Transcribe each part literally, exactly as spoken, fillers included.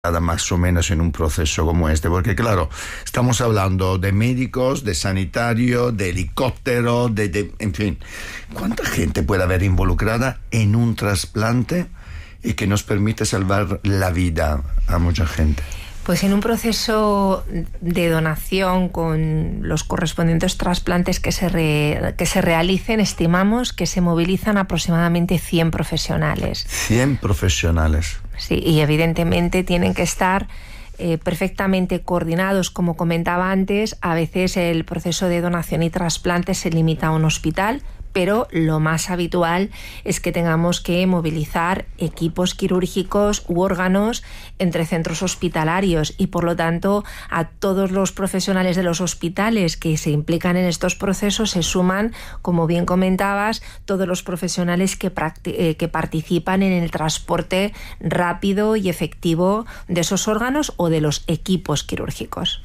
más o menos en un proceso como este? Porque claro, estamos hablando de médicos, de sanitario, de helicóptero, de, de en fin, ¿cuánta gente puede haber involucrada en un trasplante y que nos permite salvar la vida a mucha gente? Pues en un proceso de donación con los correspondientes trasplantes que se, re, que se realicen, estimamos que se movilizan aproximadamente cien profesionales. cien profesionales. Sí, y evidentemente tienen que estar eh, perfectamente coordinados. Como comentaba antes, a veces el proceso de donación y trasplante se limita a un hospital, pero lo más habitual es que tengamos que movilizar equipos quirúrgicos u órganos entre centros hospitalarios y, por lo tanto, a todos los profesionales de los hospitales que se implican en estos procesos se suman, como bien comentabas, todos los profesionales que, eh, que participan en el transporte rápido y efectivo de esos órganos o de los equipos quirúrgicos.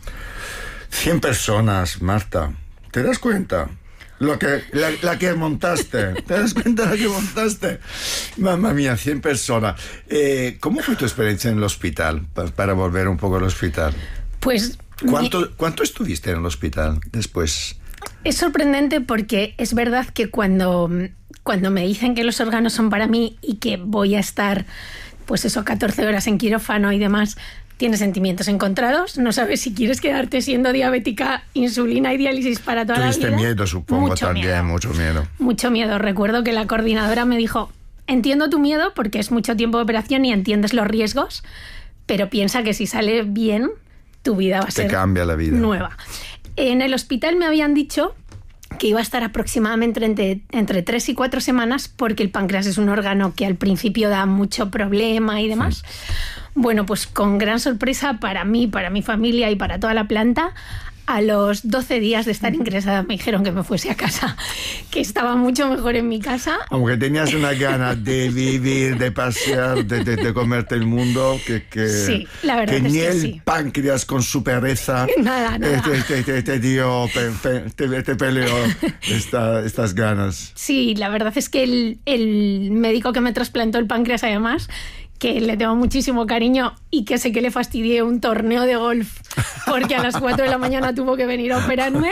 cien personas, Marta. ¿Te das cuenta? Lo que, la, la que montaste, ¿te das cuenta de la que montaste? Mamma mía, cien personas. Eh, ¿Cómo fue tu experiencia en el hospital? Para, para volver un poco al hospital. Pues... ¿Cuánto, mi... ¿Cuánto estuviste en el hospital después? Es sorprendente porque es verdad que cuando, cuando me dicen que los órganos son para mí y que voy a estar, pues eso, catorce horas en quirófano y demás... Tienes sentimientos encontrados, no sabes si quieres quedarte siendo diabética, insulina y diálisis para toda la vida. Tuviste miedo, supongo, mucho también, miedo. mucho miedo. Mucho miedo. Recuerdo que la coordinadora me dijo, entiendo tu miedo porque es mucho tiempo de operación y entiendes los riesgos, pero piensa que si sale bien, tu vida va a ser Te cambia la vida. Nueva. En el hospital me habían dicho que iba a estar aproximadamente entre, entre tres y cuatro semanas porque el páncreas es un órgano que al principio da mucho problema y demás. Sí. Bueno, pues con gran sorpresa para mí, para mi familia y para toda la planta, a los doce días de estar ingresada me dijeron que me fuese a casa, que estaba mucho mejor en mi casa. Aunque tenías una gana de vivir, de pasear, de, de, de comerte el mundo, que, que, sí, la verdad que es ni que el sí. páncreas con su pereza nada, nada. Te, te, te, te dio, pe, pe, te, te peleó esta, estas ganas. Sí, la verdad es que el, el médico que me trasplantó el páncreas, además, que le tengo muchísimo cariño y que sé que le fastidié un torneo de golf porque a las cuatro de la mañana tuvo que venir a operarme,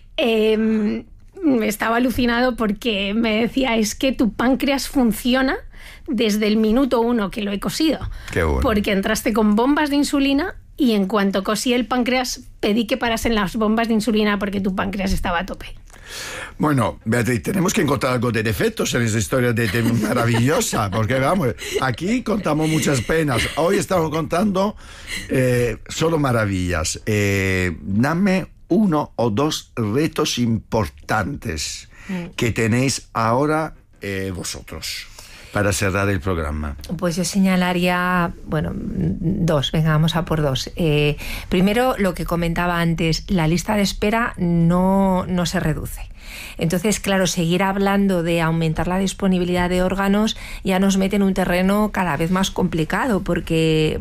eh, estaba alucinado porque me decía, es que tu páncreas funciona desde el minuto uno que lo he cosido. Qué bueno. Porque entraste con bombas de insulina y en cuanto cosí el páncreas pedí que parasen las bombas de insulina porque tu páncreas estaba a tope. Bueno, Beatriz, tenemos que encontrar algo de defectos en esa historia de, de maravillosa, porque vamos, aquí contamos muchas penas. Hoy estamos contando eh, solo maravillas. Eh, dame uno o dos retos importantes que tenéis ahora eh, vosotros para cerrar el programa. Pues yo señalaría, bueno, dos, venga, vamos a por dos. Eh, primero, lo que comentaba antes, la lista de espera no, no se reduce. Entonces, claro, seguir hablando de aumentar la disponibilidad de órganos ya nos mete en un terreno cada vez más complicado porque,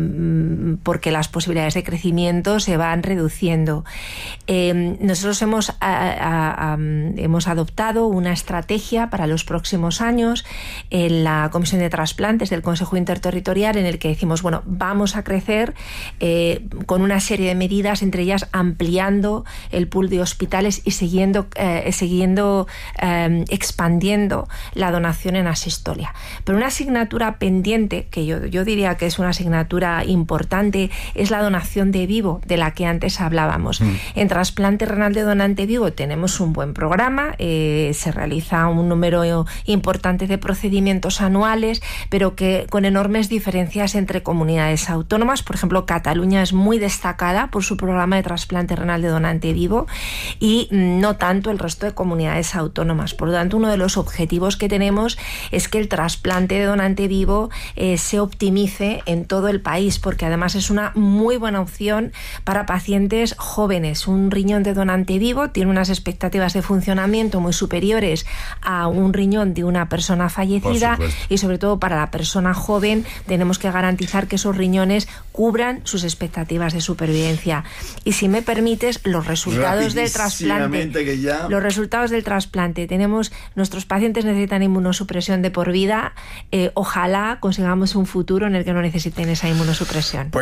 porque las posibilidades de crecimiento se van reduciendo. Eh, nosotros hemos, a, a, a, hemos adoptado una estrategia para los próximos años en la Comisión de Trasplantes del Consejo Interterritorial en el que decimos, bueno, vamos a crecer eh, con una serie de medidas, entre ellas ampliando el pool de hospitales y siguiendo eh, siguiendo eh, expandiendo la donación en asistolia. Pero una asignatura pendiente, que yo, yo diría que es una asignatura importante, es la donación de vivo, de la que antes hablábamos. Mm. En trasplante renal de donante vivo tenemos un buen programa, eh, se realiza un número importante de procedimientos anuales, pero que con enormes diferencias entre comunidades autónomas. Por ejemplo, Cataluña es muy destacada por su programa de trasplante renal de donante vivo y no tanto el resto de comunidades autónomas. Por lo tanto, uno de los objetivos que tenemos es que el trasplante de donante vivo eh, se optimice en todo el país, porque además es una muy buena opción para pacientes jóvenes. Un riñón de donante vivo tiene unas expectativas de funcionamiento muy superiores a un riñón de una persona fallecida y sobre todo para la persona joven tenemos que garantizar que esos riñones cubran sus expectativas de supervivencia. Y si me permites, los resultados del trasplante que ya... Los resultados del trasplante. Tenemos, nuestros pacientes necesitan inmunosupresión de por vida. Eh, ojalá consigamos un futuro en el que no necesiten esa inmunosupresión. Pues